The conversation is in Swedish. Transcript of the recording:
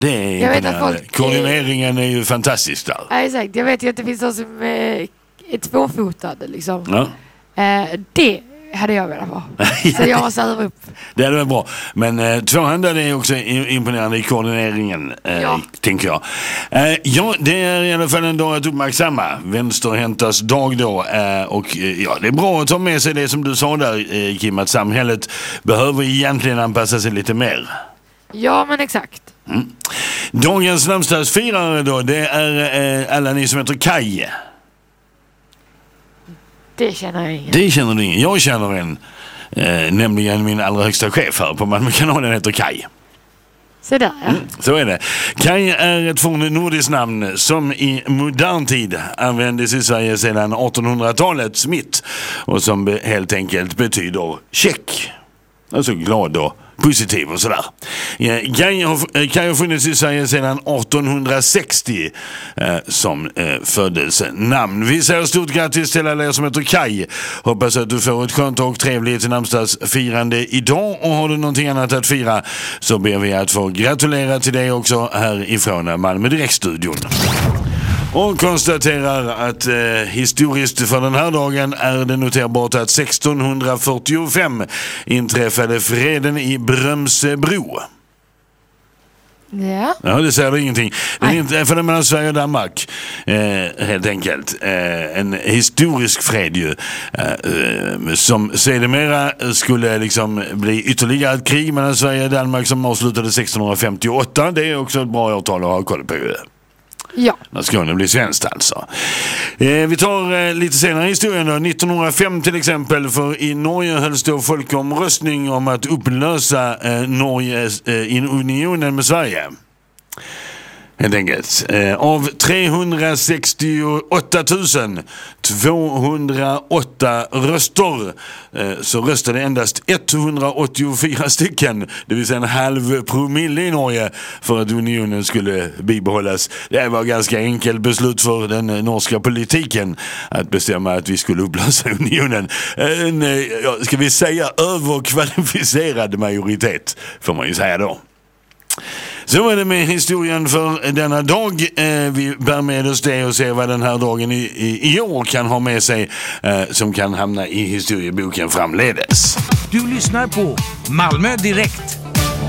Det är Jag vet imponerande. att Koordineringen är ju fantastisk där. Ja, exakt. Jag vet ju att det finns någon som är tvåfotad liksom. Ja. Det hade jag velat vara. Så jag var så upp. Det är väl bra. Men tvåhandade är också imponerande i koordineringen, tänker jag. Ja, det är i alla fall en dag att uppmärksamma. Vänsterhäntas dag då. Och ja, det är bra att ta med sig det som du sa där, Kim, att samhället behöver egentligen anpassa sig lite mer. Ja, men exakt. Dagens namnsdagsfirare då, det är alla ni som heter Kaj. Det känner jag ingen. Det känner du ingen. Jag känner en, nämligen min allra högsta chef här på Malmökanalen heter Kaj. Så där, ja. Så är det. Kaj är ett fornt nordiskt namn som i modern tid användes i Sverige sedan 1800-talets mitt och som helt enkelt betyder check. Alltså glad och positiv och sådär. Kaj har funnits i Sverige sedan 1860 som födelsenamn. Vi säger stort grattis till alla er som heter Kaj. Hoppas att du får ett skönt och trevligt namnsdagsfirande idag, och har du någonting annat att fira så ber vi att få gratulera till dig också här ifrån Malmö Direktstudion. Och konstaterar att historiskt för den här dagen är det noterbart att 1645 inträffade freden i Brömsebro. Ja. Ja, det säger ingenting. Den inträffade mellan Sverige och Danmark, helt enkelt. En historisk fred ju, som sedermera skulle liksom bli ytterligare ett krig mellan Sverige och Danmark som avslutade 1658. Det är också ett bra årtal att ha koll på. Ja. När Skåne blir svenskt alltså. Vi tar lite senare i historien då. 1905 till exempel, för i Norge hölls då folkomröstning om att upplösa Norge i unionen med Sverige. Helt enkelt. Av 368 208 röster så röstade endast 184 stycken, det vill säga en halv promille i Norge, för att unionen skulle bibehållas. Det var ganska enkelt beslut för den norska politiken att bestämma att vi skulle upplösa unionen. Ska vi säga överkvalificerad majoritet, får man ju säga då. Så är det med historien för denna dag. Vi bär med oss det och ser vad den här dagen i år kan ha med sig som kan hamna i historieboken framledes. Du lyssnar på Malmö Direkt.